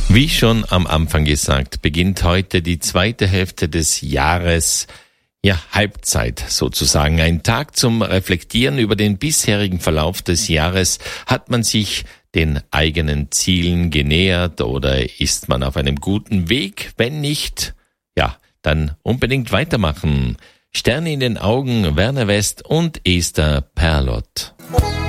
Wie schon am Anfang gesagt, beginnt heute die zweite Hälfte des Jahres, ja, Halbzeit sozusagen. Ein Tag zum Reflektieren über den bisherigen Verlauf des Jahres. Hat man sich den eigenen Zielen genähert oder ist man auf einem guten Weg? Wenn nicht, ja, dann unbedingt weitermachen. Sterne in den Augen, Werner West und Esther Perlott.